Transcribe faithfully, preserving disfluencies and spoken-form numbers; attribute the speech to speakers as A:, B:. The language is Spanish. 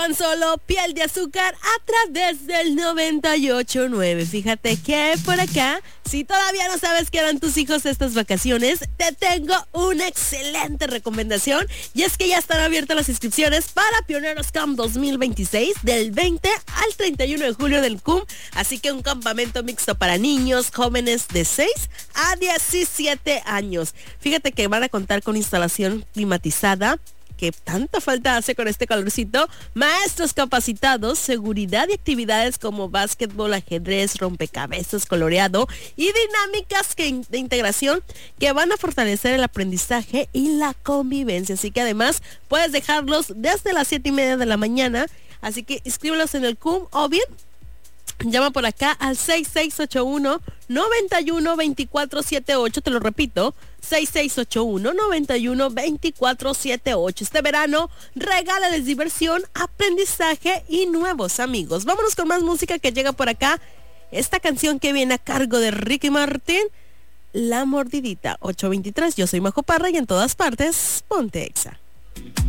A: Con solo Piel de Azúcar a través del noventa y ocho punto nueve. Fíjate que por acá, si todavía no sabes qué harán tus hijos estas vacaciones, te tengo una excelente recomendación. Y es que ya están abiertas las inscripciones para Pioneros Camp dos mil veintiséis del veinte al treinta y uno de julio del C U M. Así que un campamento mixto para niños, jóvenes de seis a diecisiete años. Fíjate que van a contar con instalación climatizada, que tanta falta hace con este calorcito, maestros capacitados, seguridad y actividades como básquetbol, ajedrez, rompecabezas, coloreado y dinámicas que, de integración que van a fortalecer el aprendizaje y la convivencia. Así que además puedes dejarlos desde las siete y media de la mañana, así que inscríbelos en el C U M o bien llama por acá al seis seis ocho uno, nueve uno dos cuatro siete ocho, te lo repito, seis seis ocho uno, nueve uno dos cuatro siete ocho. Este verano, regálales diversión, aprendizaje y nuevos amigos. Vámonos con más música que llega por acá. Esta canción que viene a cargo de Ricky Martin, La Mordidita. Ocho veintitrés, yo soy Majo Parra y en todas partes, ponte Exa.